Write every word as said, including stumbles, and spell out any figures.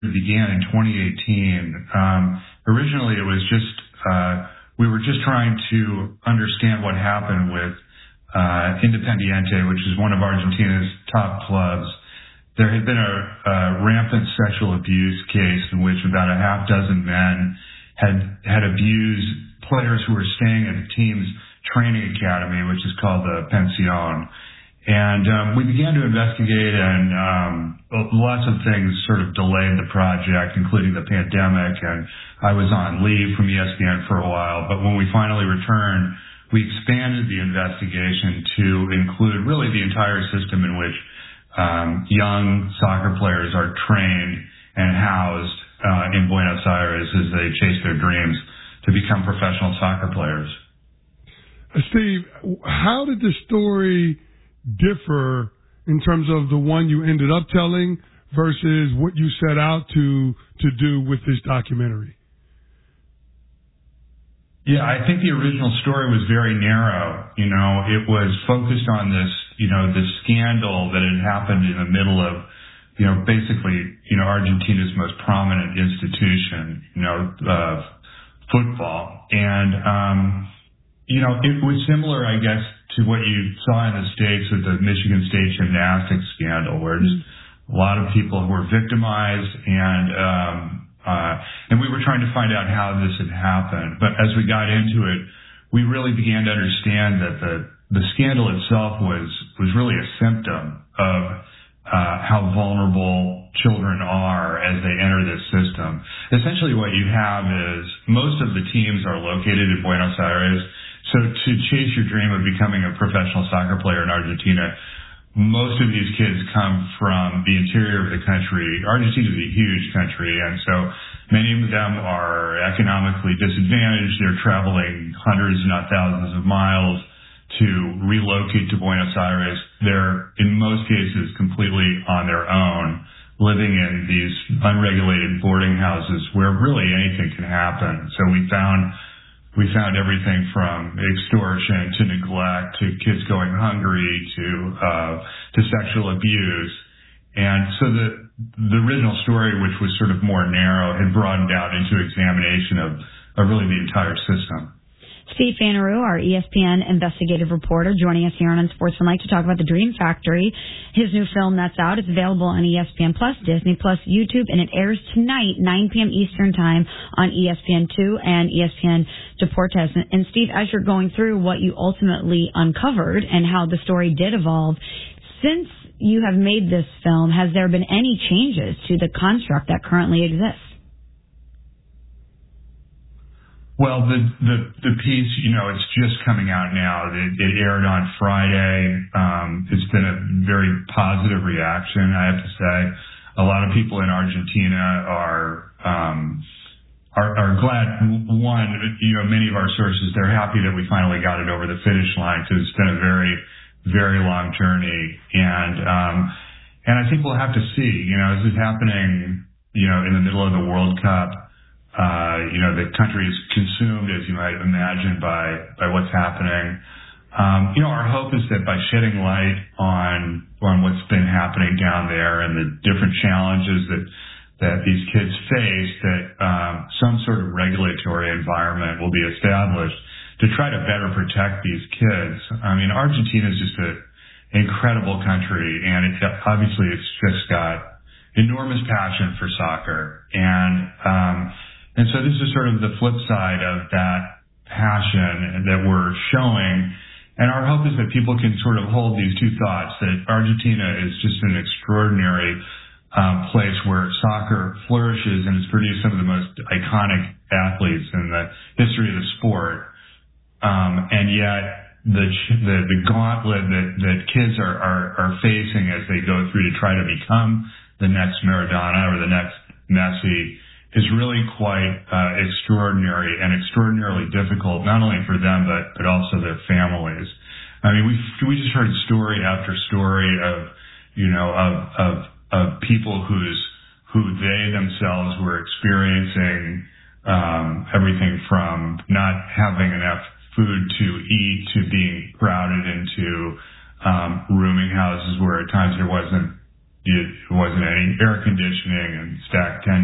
began in twenty eighteen. Um, originally, it was just uh, we were just trying to understand what happened with uh, Independiente, which is one of Argentina's top clubs. There had been a, a rampant sexual abuse case in which about a half dozen men had had abused players who were staying at the team's training academy, which is called the Pension. And um, we began to investigate, and um, lots of things sort of delayed the project, including the pandemic, and I was on leave from E S P N for a while. But when we finally returned, we expanded the investigation to include really the entire system in which um, young soccer players are trained and housed uh, in Buenos Aires as they chase their dreams to become professional soccer players. Steve, how did the story differ in terms of the one you ended up telling versus what you set out to to do with this documentary? Yeah, I think the original story was very narrow. You know, it was focused on this, you know, this scandal that had happened in the middle of, you know, basically, you know, Argentina's most prominent institution, you know, uh, football. And, um, you know, it was similar, I guess, to what you saw in the States with the Michigan State gymnastics scandal, where just a lot of people were victimized, and um, uh, and we were trying to find out how this had happened. But as we got into it, we really began to understand that the the scandal itself was was really a symptom of uh, how vulnerable children are as they enter this system. Essentially, what you have is most of the teams are located in Buenos Aires. So to chase your dream of becoming a professional soccer player in Argentina, most of these kids come from the interior of the country. Argentina is a huge country, and so many of them are economically disadvantaged. They're traveling hundreds, not thousands of miles to relocate to Buenos Aires. They're, in most cases, completely on their own, living in these unregulated boarding houses where really anything can happen. So we found We found everything from extortion to neglect to kids going hungry to uh, to sexual abuse. And so the the original story, which was sort of more narrow, had broadened out into examination of, of really the entire system. Steve Fanarou, our E S P N investigative reporter, joining us here on Unsportsmanlike to talk about The Dream Factory, his new film that's out. It's available on E S P N Plus, Disney Plus, YouTube, and it airs tonight, nine p.m. Eastern Time on E S P N two and E S P N Deportes. And Steve, as you're going through what you ultimately uncovered and how the story did evolve, since you have made this film, has there been any changes to the construct that currently exists? Well, the, the, the piece, you know, it's just coming out now. It, it aired on Friday. Um, it's been a very positive reaction, I have to say. A lot of people in Argentina are, um, are, are glad. One, you know, many of our sources, they're happy that we finally got it over the finish line because it's been a very, very long journey. And, um, and I think we'll have to see, you know, this is happening, you know, in the middle of the World Cup. Uh, you know, the country is consumed, as you might imagine, by, by what's happening. Um, you know, our hope is that by shedding light on, on what's been happening down there and the different challenges that, that these kids face, that, um, some sort of regulatory environment will be established to try to better protect these kids. I mean, Argentina is just an incredible country, and it, obviously it's just got enormous passion for soccer. And, um, And so this is sort of the flip side of that passion that we're showing. And our hope is that people can sort of hold these two thoughts, that Argentina is just an extraordinary um, place where soccer flourishes and has produced some of the most iconic athletes in the history of the sport. Um, and yet the, the, the gauntlet that, that kids are, are, are facing as they go through to try to become the next Maradona or the next Messi is really quite uh, extraordinary and extraordinarily difficult, not only for them, but, but also their families. I mean, we we just heard story after story of, you know, of, of, of people whose, who they themselves were experiencing um, everything from not having enough food to eat to being crowded into um, rooming houses where at times there wasn't it wasn't any air conditioning and stacked tent